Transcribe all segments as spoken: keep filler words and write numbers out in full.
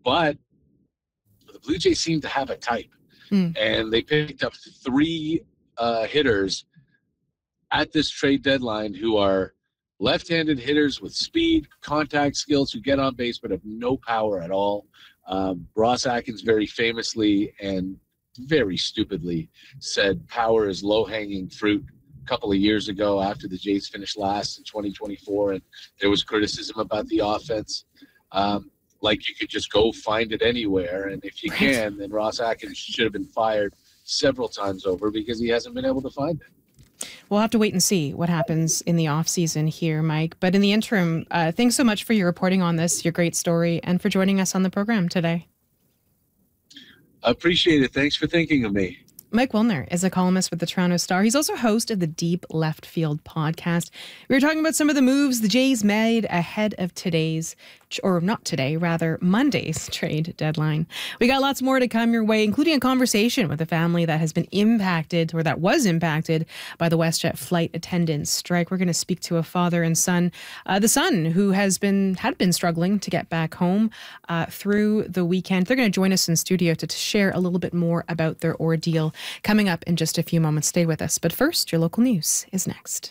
but the Blue Jays seem to have a type. Mm. And they picked up three uh, hitters at this trade deadline who are left-handed hitters with speed, contact skills, who get on base but have no power at all. Um, Ross Atkins very famously and very stupidly said power is low-hanging fruit a couple of years ago after the Jays finished last in twenty twenty-four, and there was criticism about the offense. Um, like you could just go find it anywhere, and if you can, then Ross Atkins should have been fired several times over because he hasn't been able to find it. We'll have to wait and see what happens in the off season here, Mike. But in the interim, uh, thanks so much for your reporting on this, your great story, and for joining us on the program today. I appreciate it. Thanks for thinking of me. Mike Wilner is a columnist with the Toronto Star. He's also host of the Deep Left Field podcast. We were talking about some of the moves the Jays made ahead of today's, or not today, rather Monday's trade deadline. We got lots more to come your way, including a conversation with a family that has been impacted, or that was impacted, by the WestJet flight attendants strike. We're going to speak to a father and son, uh, the son who has been had been struggling to get back home uh, through the weekend. They're going to join us in studio to, to share a little bit more about their ordeal. Coming up in just a few moments. Stay with us. But first, your local news is next.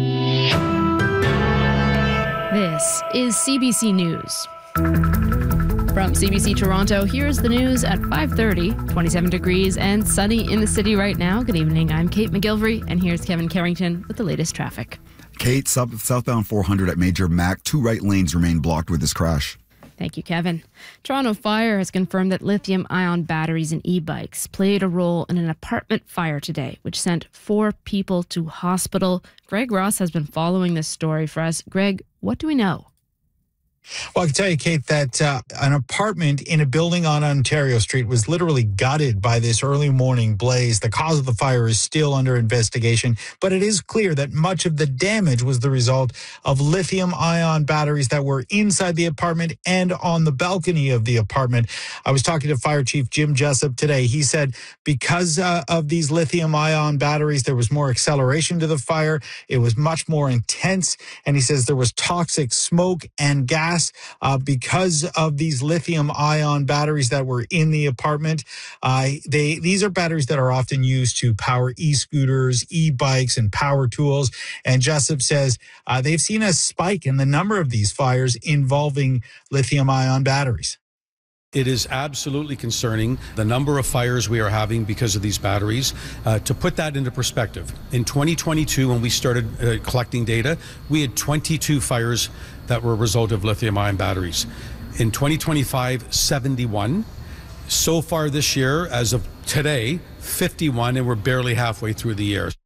This is C B C News. From C B C Toronto, here's the news at five thirty, twenty-seven degrees and sunny in the city right now. Good evening, I'm Kate McGilvery, and here's Kevin Carrington with the latest traffic. Kate, south, southbound four hundred at Major Mac, two right lanes remain blocked with this crash. Thank you, Kevin. Toronto Fire has confirmed that lithium-ion batteries in e-bikes played a role in an apartment fire today, which sent four people to hospital. Greg Ross has been following this story for us. Greg, what do we know? Well, I can tell you, Kate, that uh, an apartment in a building on Ontario Street was literally gutted by this early morning blaze. The cause of the fire is still under investigation, but it is clear that much of the damage was the result of lithium-ion batteries that were inside the apartment and on the balcony of the apartment. I was talking to Fire Chief Jim Jessup today. He said because uh, of these lithium-ion batteries, there was more acceleration to the fire. It was much more intense, and he says there was toxic smoke and gas Uh, because of these lithium-ion batteries that were in the apartment. Uh, they these are batteries that are often used to power e-scooters, e-bikes, and power tools. And Jessup says uh, they've seen a spike in the number of these fires involving lithium-ion batteries. It is absolutely concerning, the number of fires we are having because of these batteries. Uh, to put that into perspective, in twenty twenty-two, when we started uh, collecting data, we had twenty-two fires that were a result of lithium-ion batteries. In twenty twenty-five, seventy-one. So far this year, as of today, fifty-one, and we're barely halfway through the year.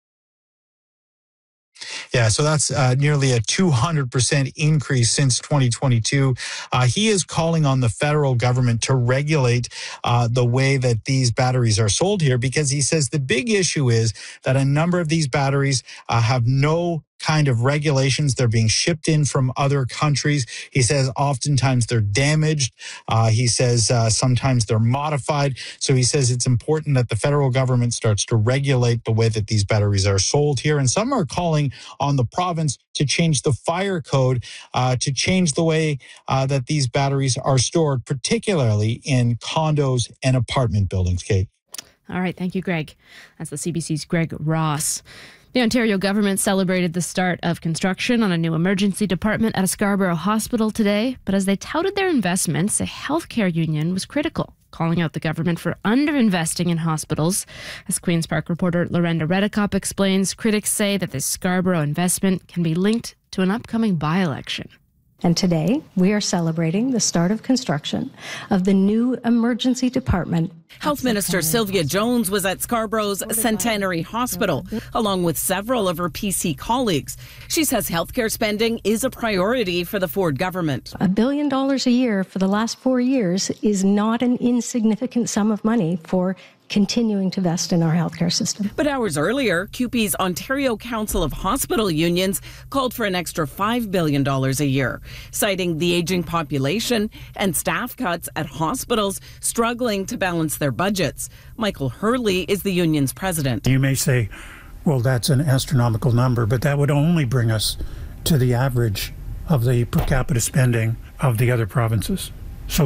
Yeah, so that's uh, nearly a two hundred percent increase since twenty twenty-two. Uh, he is calling on the federal government to regulate uh, the way that these batteries are sold here, because he says the big issue is that a number of these batteries uh, have no kind of regulations. They're being shipped in from other countries. He says oftentimes they're damaged. Uh, he says uh, sometimes they're modified. So he says it's important that the federal government starts to regulate the way that these batteries are sold here. And some are calling on the province to change the fire code, uh, to change the way uh, that these batteries are stored, particularly in condos and apartment buildings, Kate. All right. Thank you, Greg. That's the C B C's Greg Ross. The Ontario government celebrated the start of construction on a new emergency department at a Scarborough hospital today, but as they touted their investments, a healthcare union was critical, calling out the government for underinvesting in hospitals. As Queen's Park reporter Lorenda Redekop explains, critics say that this Scarborough investment can be linked to an upcoming by-election. And today, we are celebrating the start of construction of the new emergency department. Health Minister Sylvia Jones was at Scarborough's Centenary Hospital, along with several of her P C colleagues. She says healthcare spending is a priority for the Ford government. A billion dollars a year for the last four years is not an insignificant sum of money for continuing to invest in our healthcare system. But hours earlier, C U P E's Ontario Council of Hospital Unions called for an extra five billion dollars a year, citing the aging population and staff cuts at hospitals struggling to balance their budgets. Michael Hurley is the union's president. You may say, well, that's an astronomical number, but that would only bring us to the average of the per capita spending of the other provinces.